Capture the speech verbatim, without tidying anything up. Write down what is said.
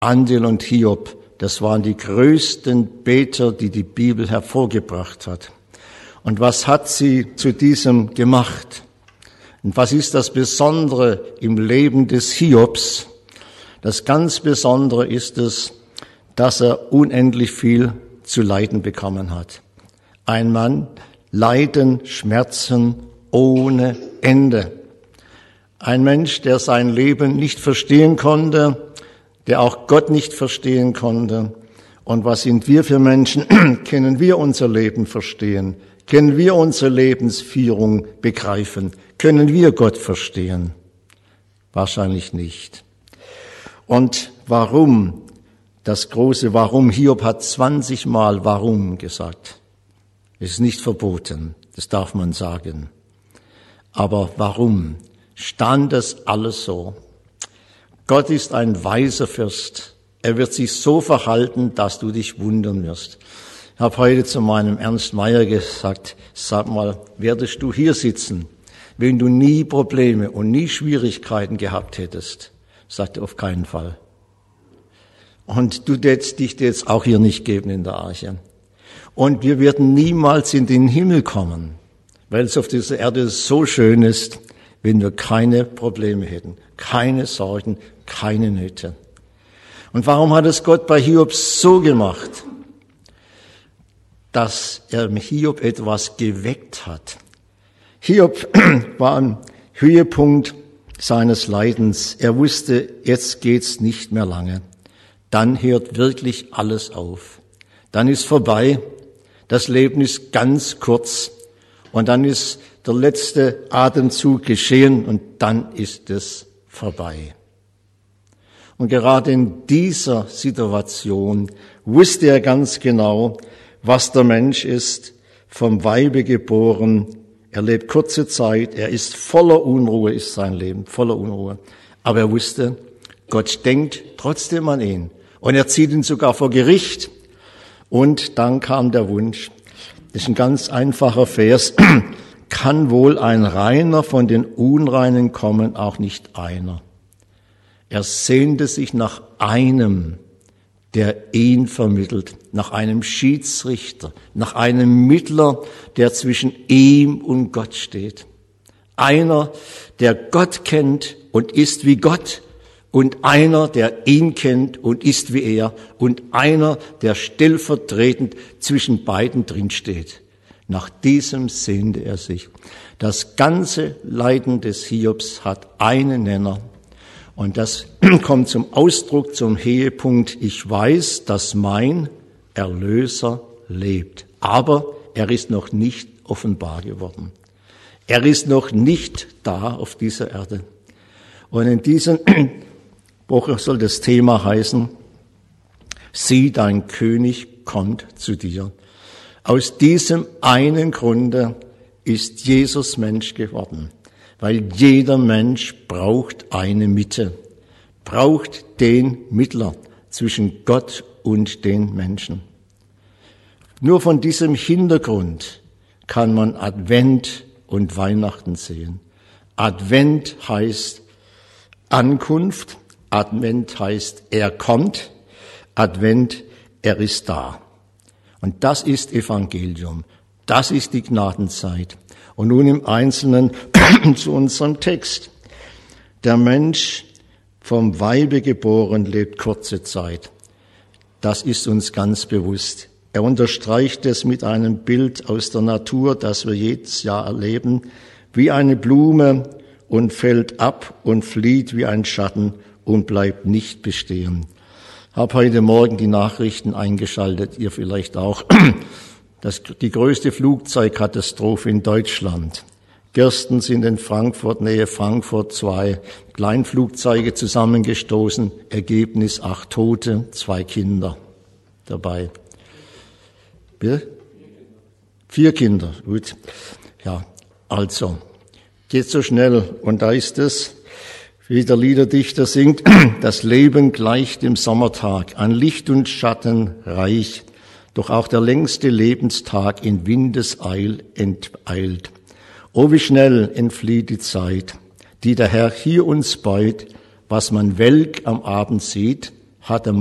Andel und Hiob, das waren die größten Beter, die die Bibel hervorgebracht hat. Und was hat sie zu diesem gemacht? Und was ist das Besondere im Leben des Hiobs? Das ganz Besondere ist es, dass er unendlich viel zu leiden bekommen hat. Ein Mann, Leiden, Schmerzen ohne Ende. Ein Mensch, der sein Leben nicht verstehen konnte, der auch Gott nicht verstehen konnte. Und was sind wir für Menschen? Können wir unser Leben verstehen? Können wir unsere Lebensführung begreifen? Können wir Gott verstehen? Wahrscheinlich nicht. Und warum? Das große Warum. Hiob hat zwanzig Mal Warum gesagt. Es ist nicht verboten, das darf man sagen. Aber warum stand das alles so? Gott ist ein weiser Fürst. Er wird sich so verhalten, dass du dich wundern wirst. Ich habe heute zu meinem Ernst Meyer gesagt, sag mal, werdest du hier sitzen, wenn du nie Probleme und nie Schwierigkeiten gehabt hättest? Sagte auf keinen Fall. Und du hättest dich jetzt auch hier nicht geben in der Arche. Und wir werden niemals in den Himmel kommen, weil es auf dieser Erde so schön ist, wenn wir keine Probleme hätten, keine Sorgen, keine Nöte. Und warum hat es Gott bei Hiob so gemacht, dass er Hiob etwas geweckt hat? Hiob war am Höhepunkt seines Leidens. Er wusste, jetzt geht's nicht mehr lange. Dann hört wirklich alles auf. Dann ist vorbei. Das Leben ist ganz kurz. Und dann ist der letzte Atemzug geschehen und dann ist es vorbei. Und gerade in dieser Situation wusste er ganz genau, was der Mensch ist, vom Weibe geboren. Er lebt kurze Zeit, er ist voller Unruhe, ist sein Leben, voller Unruhe. Aber er wusste, Gott denkt trotzdem an ihn. Und er zieht ihn sogar vor Gericht. Und dann kam der Wunsch, das ist ein ganz einfacher Vers, kann wohl ein Reiner von den Unreinen kommen, auch nicht einer. Er sehnte sich nach einem, der ihn vermittelt, nach einem Schiedsrichter, nach einem Mittler, der zwischen ihm und Gott steht. Einer, der Gott kennt und ist wie Gott, und einer, der ihn kennt und ist wie er, und einer, der stellvertretend zwischen beiden drinsteht. Nach diesem sehnte er sich. Das ganze Leiden des Hiobs hat einen Nenner. Und das kommt zum Ausdruck, zum Höhepunkt. Ich weiß, dass mein Erlöser lebt. Aber er ist noch nicht offenbar geworden. Er ist noch nicht da auf dieser Erde. Und in diesem Woche soll das Thema heißen, sieh, dein König kommt zu dir. Aus diesem einen Grunde ist Jesus Mensch geworden, weil jeder Mensch braucht eine Mitte, braucht den Mittler zwischen Gott und den Menschen. Nur von diesem Hintergrund kann man Advent und Weihnachten sehen. Advent heißt Ankunft, Advent heißt, er kommt, Advent, er ist da. Und das ist Evangelium, das ist die Gnadenzeit. Und nun im Einzelnen zu unserem Text. Der Mensch, vom Weibe geboren, lebt kurze Zeit. Das ist uns ganz bewusst. Er unterstreicht es mit einem Bild aus der Natur, das wir jedes Jahr erleben, wie eine Blume und fällt ab und flieht wie ein Schatten und bleibt nicht bestehen. Ich habe heute Morgen die Nachrichten eingeschaltet, ihr vielleicht auch. Das, die größte Flugzeugkatastrophe in Deutschland. Gestern sind in Frankfurt, Nähe Frankfurt, zwei Kleinflugzeuge zusammengestoßen. Ergebnis acht Tote, zwei Kinder dabei. Bitte? Vier Kinder, gut. Ja, also, geht so schnell. Und da ist es, wie der Liederdichter singt, das Leben gleicht dem Sommertag, an Licht und Schatten reich, doch auch der längste Lebenstag in Windeseil enteilt. O wie schnell entflieht die Zeit, die der Herr hier uns beut, was man welk am Abend sieht, hatte